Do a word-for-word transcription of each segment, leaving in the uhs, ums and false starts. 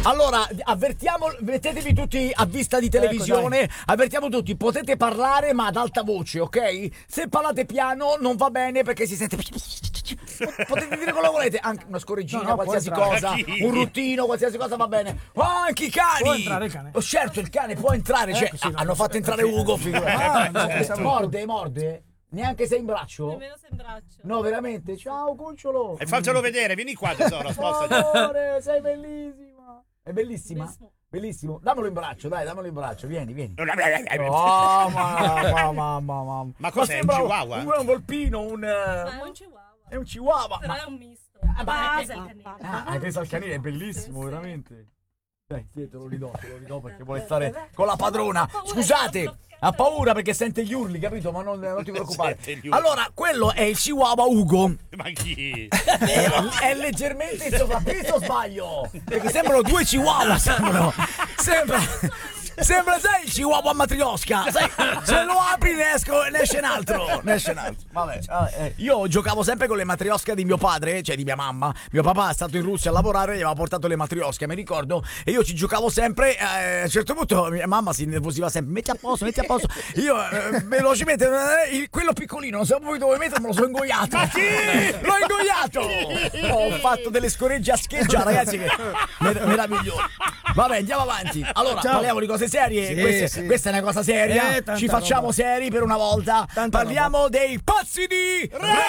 Allora, avvertiamo, mettetevi tutti a vista di televisione, ecco, avvertiamo tutti, potete parlare ma ad alta voce, ok? Se parlate piano non va bene perché si sente... Potete dire quello che volete, anche una scorreggina, no, no, qualsiasi cosa, un ruttino, qualsiasi cosa va bene. Oh, anche i cani! Può entrare il cane? Oh, certo, il cane può entrare, cioè, ecco, sì, no, hanno fatto entrare Ugo, figurati. Ah, morde, morde? Neanche sei in braccio? Nemmeno sei in braccio. No, veramente? Ciao, cucciolo. E faccelo vedere, vieni qua tesoro, spostati. Amore, sei bellissima. È bellissima? Bellissimo. Bellissimo. Dammelo in braccio, dai, dammelo in braccio. Vieni, vieni. Oh, mamma, mamma, mamma. Ma cos'è, un chihuahua? Un, un volpino, un... Ma è un chihuahua. È un chihuahua. Però Ma... è un misto. Ah, ma Base è- il canino. Ah, hai preso il canile, è bellissimo, Sì, sì. veramente. Dai, sì, te lo ridò, te lo ridò perché vuole stare con la padrona. Scusate, ha paura perché sente gli urli, capito? Ma non, non ti preoccupare. Sente gli urli. Allora, quello è il chihuahua Ugo. Ma chi? È, è leggermente in sovrappeso o sbaglio? Perché sembrano due chihuahua, sembrano. Sembra. Sembra, sai, il chihuahua matriosca. Sai, se lo apri ne, esco, ne esce un altro. Ne esce un altro. Vabbè, eh, io giocavo sempre con le matriosche di mio padre, cioè di mia mamma. Mio papà è stato in Russia a lavorare e gli aveva portato le matriosche, mi ricordo. E io ci giocavo sempre. Eh, a un certo punto mia mamma si nervosiva sempre. Metti a posto, metti a posto. Io eh, velocemente, eh, il- quello piccolino, non sapevo dove metterlo, me lo sono ingoiato. Ma chi? L'ho ingoiato! Ho fatto delle scoregge a scheggia, ragazzi, che mer- meraviglioso. Vabbè, andiamo avanti. Allora, Ciao. parliamo di cose serie. Sì, questa, sì. questa è una cosa seria. Eh, tanta Ci facciamo roba. seri per una volta. Tanta Parliamo dei pazzi di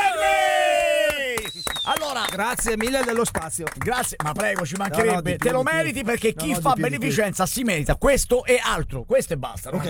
Rally! Allora, Grazie mille dello spazio. grazie, ma prego, ci No, mancherebbe. no, di più, Te lo di più. meriti perché No, chi no, fa di più, di beneficenza si merita questo e altro. Questo e basta. non-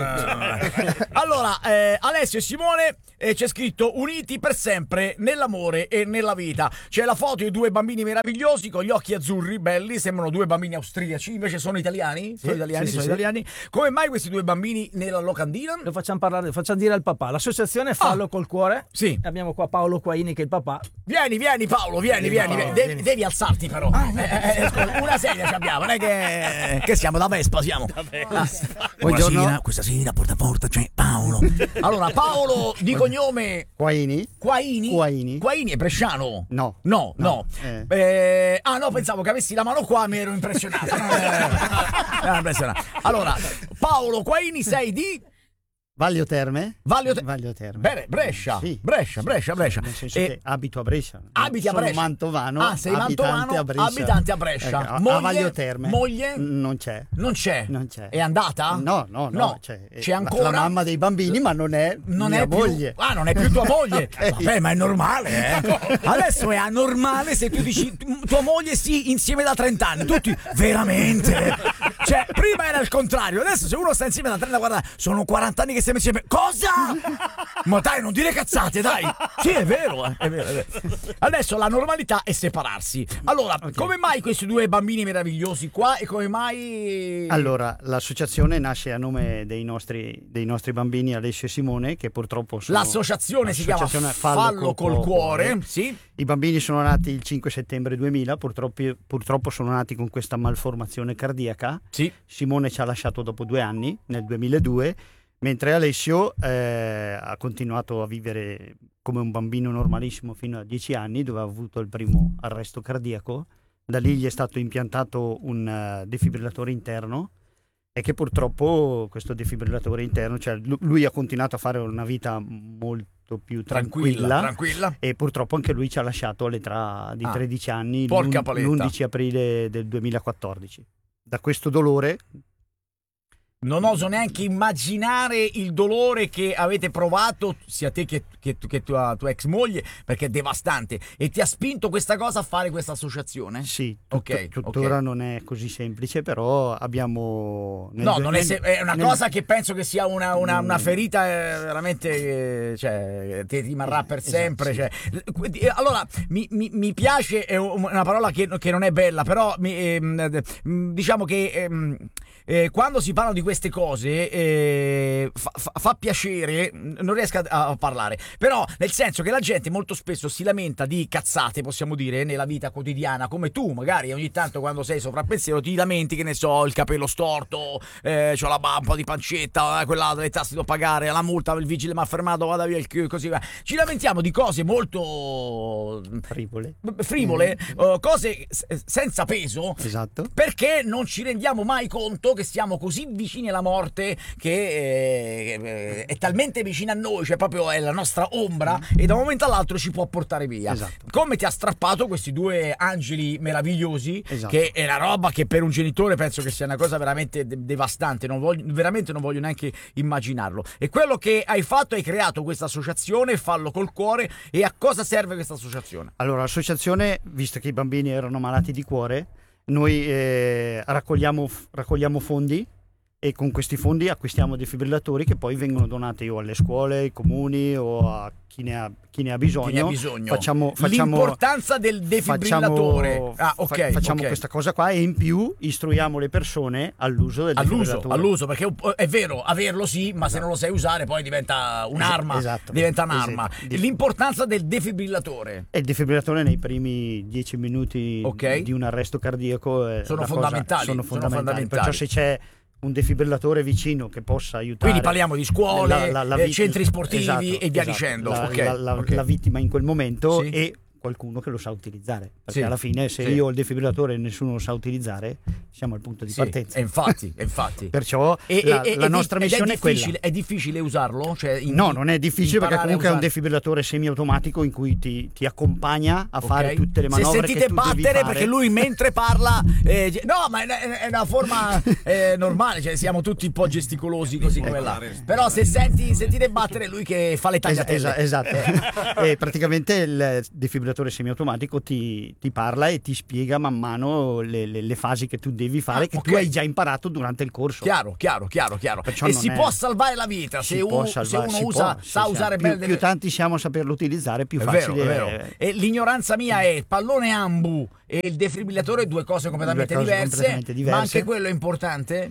Allora, eh, Alessio e Simone, eh, c'è scritto uniti per sempre nell'amore e nella vita. C'è la foto di due bambini meravigliosi con gli occhi azzurri, belli, sembrano due bambini austriaci, invece sono italiani? Sono italiani, sì, sono sì, italiani. Come mai questi due bambini nella locandina? Lo facciamo parlare, facciamo dire al papà. L'associazione Fallo Ah. col cuore. Sì. Abbiamo qua Paolo Quaini che è il papà. Vieni, vieni Paolo, vieni, vieni, vieni. Devi, devi alzarti però. Eh, eh, eh, scusa, una sedia ci abbiamo, non è che, che siamo da Vespa, siamo. Ah. Buonasera, questa sera porta a porta c'è Paolo. Allora, Paolo di cognome Quaini? Quaini? Quaini. Quaini è bresciano? No. No, no. No, Eh, ah no, pensavo che avessi la mano qua, mi ero impressionato. Eh, ero impressionato. Allora, Paolo Quaini, sei di Vaglio Terme? Vaglio, Te- Vaglio Terme. Bene, Brescia. Sì. Brescia, Brescia, Brescia. Nel senso E- che abito a Brescia. Abiti a Sono Brescia. mantovano, Ah, sei abitante mantovano, a Brescia. abitante a Brescia. Ecco, a- Moglie- a Vaglio Terme. moglie? Non c'è. Non c'è. Non c'è. È andata? No, no, no. No. C'è, C'è la- ancora? La mamma dei bambini, ma non è Non mia è più, moglie. ah, non è più tua moglie. Ok. Vabbè, ma è normale, eh. Adesso è anormale se tu dici tua moglie sì insieme da trenta anni. Tutti veramente. Cioè, prima era il contrario. Adesso se uno sta insieme da trenta, guarda, sono quaranta anni che stiamo insieme. Cosa? Ma dai, non dire cazzate, dai. Sì, è vero, eh, è vero, è vero. Adesso la normalità è separarsi. Allora, come mai questi due bambini meravigliosi qua e come mai Allora, l'associazione nasce a nome dei nostri, dei nostri bambini Alessio e Simone, che purtroppo sono... l'associazione si chiama l'associazione Fallo, col cuore, sì? I bambini sono nati il cinque settembre duemila, purtroppo, purtroppo sono nati con questa malformazione cardiaca. Sì. Simone ci ha lasciato dopo due anni, nel duemiladue, mentre Alessio eh, ha continuato a vivere come un bambino normalissimo fino a dieci anni, dove ha avuto il primo arresto cardiaco. Da lì gli è stato impiantato un uh, defibrillatore interno, e che purtroppo questo defibrillatore interno, cioè lu- lui ha continuato a fare una vita molto più tranquilla, Tranquilla, tranquilla. e purtroppo anche lui ci ha lasciato all'età di Ah, tredici anni, porca l'un- paletta. l'undici aprile del duemilaquattordici. Da questo dolore Non oso neanche immaginare il dolore che avete provato sia te che, che, che tua, tua ex moglie, perché è devastante. E ti ha spinto questa cosa a fare questa associazione? sì, tutto- Ok, tuttora ok. non è così semplice, però abbiamo... nel No, due- non è, nel- se- è una nel- cosa che penso che sia una, una, una Mm. ferita eh, veramente, eh, cioè, ti rimarrà per Esatto, sempre. sì. Cioè. Eh, Allora, mi, mi- mi piace, è una parola che, che non è bella, però mi, ehm, eh, diciamo che ehm, eh, quando si parla di queste queste cose eh, fa, fa, fa piacere, non riesco a, a parlare, però nel senso che la gente molto spesso si lamenta di cazzate, possiamo dire, nella vita quotidiana, come tu magari ogni tanto quando sei sovrappensiero ti lamenti, che ne so, il capello storto, eh, c'ho la un po' di pancetta, eh, quella le tasse devo pagare, la multa, il vigile mi ha fermato, vada via, il, così va. Ci lamentiamo di cose molto frivole, frivole mm. uh, cose s- senza peso, esatto, perché non ci rendiamo mai conto che siamo così vicini alla morte, che eh, è talmente vicina a noi, cioè proprio è la nostra ombra, mm. e da un momento all'altro ci può portare via. Esatto. Come ti ha strappato questi due angeli meravigliosi, esatto. che è la roba che per un genitore penso che sia una cosa veramente de- devastante, non voglio, veramente non voglio neanche immaginarlo. E quello che hai fatto, hai creato questa associazione Fallo col Cuore. E a cosa serve questa associazione? Allora, l'associazione, visto che i bambini erano malati di cuore, noi eh, raccogliamo, raccogliamo fondi, e con questi fondi acquistiamo defibrillatori che poi vengono donati o alle scuole, ai comuni o a chi ne ha, chi ne ha bisogno. Chi ne ha bisogno. Facciamo, facciamo, L'importanza del defibrillatore. Facciamo, ah, ok. fa, facciamo okay. questa cosa qua, e in più istruiamo le persone all'uso del all'uso, defibrillatore. all'uso, perché è vero, averlo sì, ma se non lo sai usare poi diventa un'arma. Esatto. Diventa un'arma. Esatto. L'importanza del defibrillatore. E il defibrillatore nei primi dieci minuti okay. di un arresto cardiaco è sono, la fondamentali, cosa, sono fondamentali. sono fondamentali. Perciò se c'è un defibrillatore vicino che possa aiutare, quindi parliamo di scuole, la, la, la eh, vit- centri sportivi esatto, e via esatto. dicendo. La, okay. la, la, okay. la vittima in quel momento, sì. e qualcuno che lo sa utilizzare, perché sì. alla fine se sì. io ho il defibrillatore e nessuno lo sa utilizzare, siamo al punto di sì. partenza. E infatti, infatti. Perciò e, la, e, la e, nostra ed missione è è quella. È difficile usarlo? Cioè in, no, non è difficile, perché comunque è un usare... defibrillatore semiautomatico in cui ti, ti accompagna a okay. fare tutte le manovre. Se sentite che tu battere, devi fare, perché lui mentre parla eh, no, ma è, è una forma eh, normale, cioè siamo tutti un po' gesticolosi così come là. Però se senti sentite battere, lui che fa le tagliatelle. Esatto, esatto. E praticamente il defibrillatore semiautomatico ti, ti parla e ti spiega man mano le, le, le fasi che tu devi fare, ah, che okay. tu hai già imparato durante il corso. Chiaro, chiaro, chiaro, chiaro. Perciò e si è... può salvare la vita se, un, salvare, se uno usa, può, sa sì, usare sì. bene. Più, delle... più tanti siamo a saperlo utilizzare, più è facile vero, è vero. E l'ignoranza mia è pallone ambu e il defibrillatore, due cose completamente, due cose diverse, completamente diverse. Ma anche quello è importante.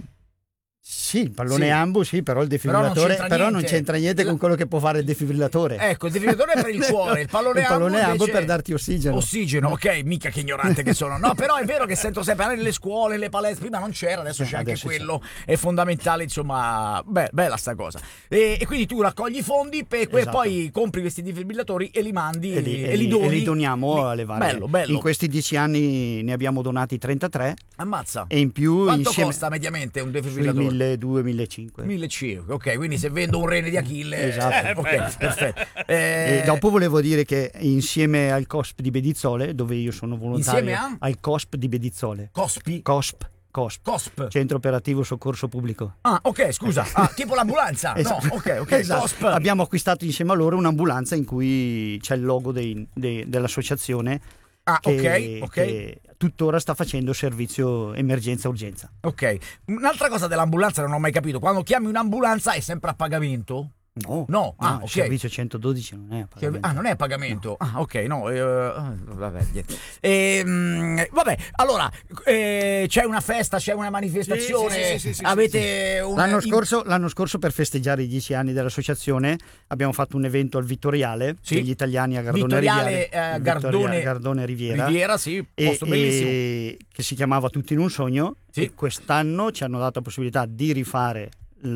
Sì, il pallone sì. ambu sì, però il defibrillatore però non c'entra, però non c'entra niente con quello che può fare il defibrillatore. Ecco, il defibrillatore è per il cuore, il pallone, il pallone ambu, ambu invece... per darti ossigeno. Ossigeno, ok, mica che ignorante che sono. No, però è vero che sento sempre nelle scuole, nelle palestre, prima non c'era, adesso c'è anche quello, c'è. È fondamentale, insomma, beh, bella sta cosa. E, e quindi tu raccogli i fondi per, esatto. poi compri questi defibrillatori e li mandi e li, e, e li doni. E li doniamo li... alle varie. Bello, bello. In questi dieci anni ne abbiamo donati trentatré. Ammazza. E in più quanto insieme... costa mediamente un defibrillatore? milleduecento millecinquecento. millecinquecento, ok, quindi se vendo un rene di Achille, esatto. eh, ok, perfetto. Eh... E dopo volevo dire che insieme al C O S P di Bedizzole, dove io sono volontario, insieme a? al C O S P di Bedizzole. Cospi? C O S P. C O S P. C O S P. Centro Operativo Soccorso Pubblico. Ah, ok, scusa. Ah, tipo l'ambulanza. Esatto. No, ok, ok. Esatto. C O S P. Abbiamo acquistato insieme a loro un'ambulanza in cui c'è il logo dei, dei, dell'associazione. Ah, che, ok, ok. Che tuttora sta facendo servizio emergenza-urgenza. Ok. Un'altra cosa dell'ambulanza non ho mai capito. Quando chiami un'ambulanza è sempre a pagamento? No, no, ah, no, ok. Il servizio centododici non è a pagamento. Ah, non è a pagamento? No. Ah, ok, no. Eh, vabbè, eh, vabbè, allora, eh, c'è una festa, c'è una manifestazione. Sì, sì, sì, sì, avete sì. una... L'anno scorso, l'anno scorso, per festeggiare i dieci anni dell'associazione, abbiamo fatto un evento al Vittoriale, sì. degli italiani a Gardone Vittoriale, Riviera. eh, Gardone, Gardone Riviera. Riviera, sì, posto e, bellissimo. E, che si chiamava Tutti in un sogno. Sì. E quest'anno ci hanno dato la possibilità di rifare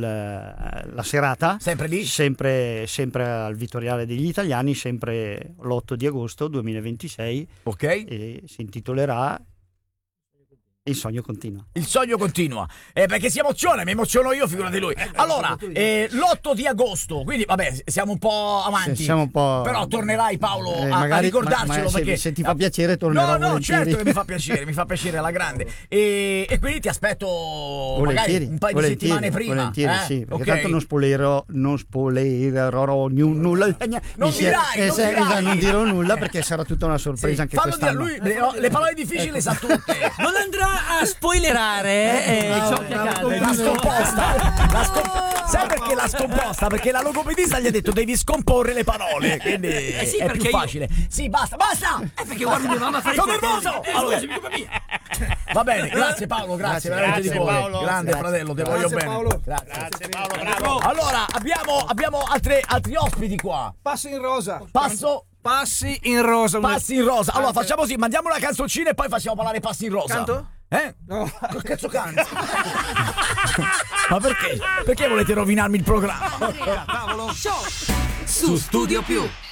La, la serata sempre lì? Sempre, sempre al Vittoriale degli Italiani, sempre l'otto di agosto duemilaventisei. Ok. E si intitolerà Il sogno continua. Il sogno continua. Eh, perché si emoziona, mi emoziono io, figurati lui. Allora, eh, l'otto di agosto, quindi vabbè, siamo un po' avanti. Sì, siamo un po'... Però tornerai, Paolo, eh, a, magari, a ricordarcelo. ma, ma perché se, se ti fa piacere tornerò No, no, volentieri. certo che mi fa piacere, mi fa piacere alla grande. E, e quindi ti aspetto volentieri, magari un paio volentieri, di settimane prima. Volentieri, eh? sì, perché okay. tanto non spoilerò, non spoilerò nulla. Non dirai, eh, non, se, dirai. non dirò nulla perché sarà tutta una sorpresa Sì, anche fallo quest'anno. Dire a lui, le, le parole difficili le sa tutte. Non andrà a spoilerare eh, ciò che accade. La scomposta. La scom- Sai perché la scomposta? Perché la logopedista gli ha detto devi scomporre le parole. Quindi Eh sì, è più perché io- facile. Sì, basta, basta! Eh, perché guardi mia mamma fare Sono i controlli. nervoso! Eh, Allora- scusami, colpa mia. Va bene, grazie Paolo, grazie, Grazie, veramente di grazie, cuore. Paolo. Grande Grazie. fratello, ti voglio Grazie, bene. Paolo. Grazie. Grazie Paolo, bravo. Allora, abbiamo, abbiamo altre, altri ospiti qua. Passo in rosa. Passo, Passi in rosa. una- passi in rosa. Allora, facciamo così, mandiamo una canzoncina e poi facciamo parlare passi in rosa. Canto? Eh? No. Che cazzo canti? Ma perché? Perché volete rovinarmi il programma? Su Studio Più.